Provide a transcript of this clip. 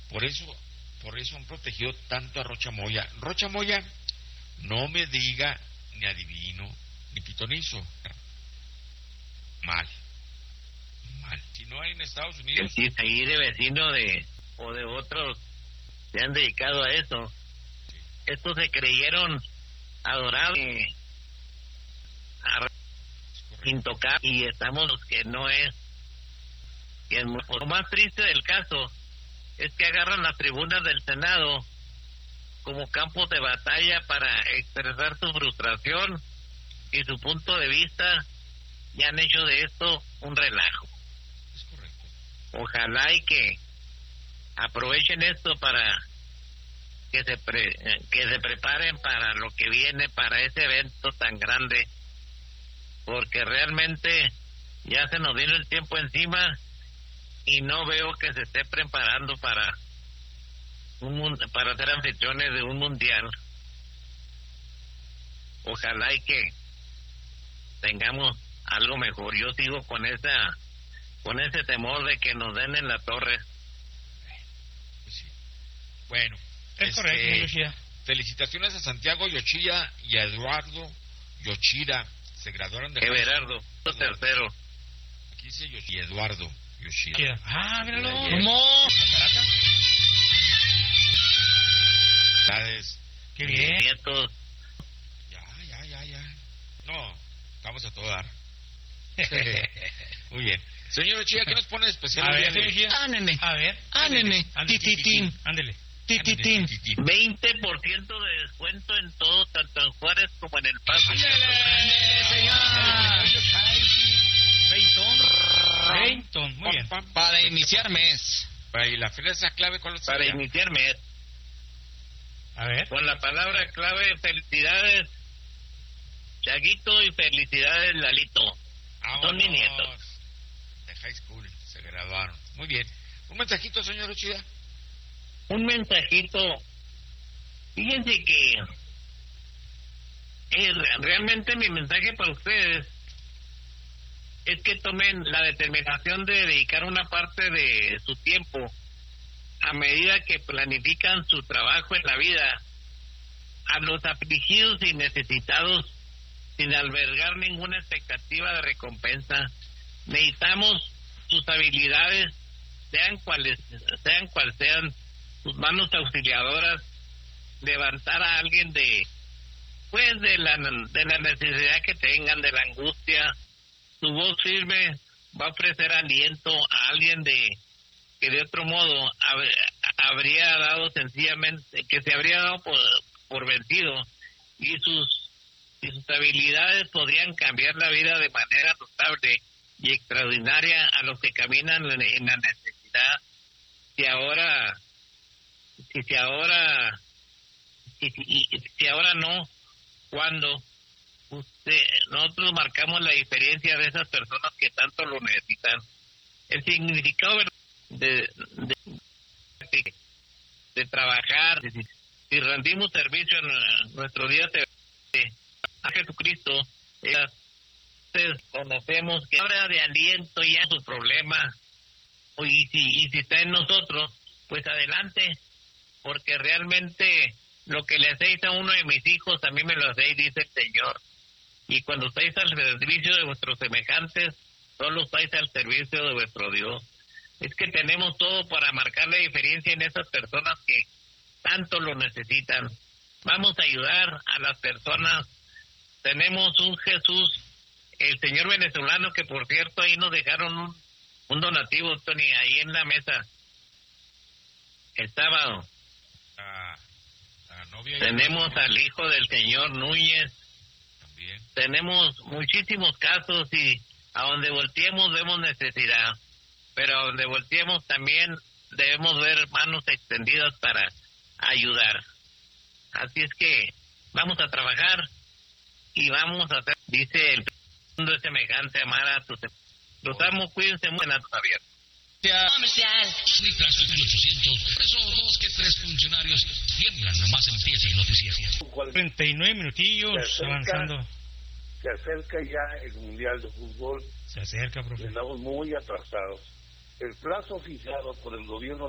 Por eso han protegido tanto a Rocha Moya. Rocha Moya, no me diga ni adivino ni pitonizo. Mal. Si no hay en Estados Unidos... Sí, ahí de vecino o de otros se han dedicado a eso. Sí. Estos se creyeron adorables, intocables, y estamos los que no es. Y lo más triste del caso es que agarran las tribunas del Senado como campos de batalla para expresar su frustración y su punto de vista, y han hecho de esto un relajo. Es correcto. Ojalá y que aprovechen esto para que se preparen para lo que viene, para ese evento tan grande, porque realmente ya se nos vino el tiempo encima y no veo que se esté preparando para ser anfitriones de un mundial. Ojalá y que tengamos algo mejor. Yo sigo con ese temor de que nos den en la torre. Sí. Bueno, es correcto, Yoshida. Felicitaciones a Santiago Yoshida y a Eduardo Yoshida. Se graduaron de Everardo, tercero. Aquí dice Yoshida y Eduardo Yoshida. Ah, míralo. ¿Cómo? Qué bien. Nietos. Ya. No, vamos a todo dar. Muy bien. Señor Yoshida, ¿qué nos pone de especial? A ver, nene. A ver. Nene. Tititín. Ándele. Tititín. 20% de descuento en todo, tanto en Juárez como en El Paso. Veintón. Muy bien. Para iniciar mes. ¿Y la fresa clave cuál es? Para iniciar mes. A ver. Con la palabra clave, felicidades Chaguito y felicidades Lalito. Son mis nietos. De high school, se graduaron. Muy bien. Un mensajito, señor Yoshida. Un mensajito. Fíjense que realmente mi mensaje para ustedes es que tomen la determinación de dedicar una parte de su tiempo, a medida que planifican su trabajo en la vida, a los afligidos y necesitados, sin albergar ninguna expectativa de recompensa. Necesitamos sus habilidades, sean cuales sean sus manos auxiliadoras, levantar a alguien de la necesidad que tengan, de la angustia. Su voz firme va a ofrecer aliento a alguien que de otro modo habría dado sencillamente, que se habría dado por vencido, y sus habilidades podrían cambiar la vida de manera notable y extraordinaria a los que caminan en la necesidad. Si ahora no, ¿cuándo? Nosotros marcamos la diferencia de esas personas que tanto lo necesitan. El significado de trabajar, si rendimos servicio en nuestro día a Jesucristo, conocemos que habla de aliento ya su problema, y si está en nosotros, pues adelante, porque realmente lo que le hacéis a uno de mis hijos, a mí me lo hacéis, dice el Señor. Y cuando estáis al servicio de vuestros semejantes, solo estáis al servicio de vuestro Dios. Es que tenemos todo para marcar la diferencia en esas personas que tanto lo necesitan. Vamos a ayudar a las personas. Tenemos un Jesús, el señor venezolano, que por cierto ahí nos dejaron un donativo, Tony, ahí en la mesa el sábado. Tenemos al hijo del señor Núñez. También. Tenemos muchísimos casos, y a donde volteemos vemos necesidad, pero a donde volteemos también debemos ver manos extendidas para ayudar. Así es que vamos a trabajar y vamos a hacer, dice el mundo es semejante, amar a tus. Los amo, cuídense muy, en abierto. Comercial. Ni tras 1800, por eso 2 que 3 funcionarios tiemblan, nomás empieza el noticiero. 39 minutillos avanzando. Se acerca ya el Mundial de Fútbol. Se acerca, profe. Estamos muy atrasados. El plazo fijado por el gobierno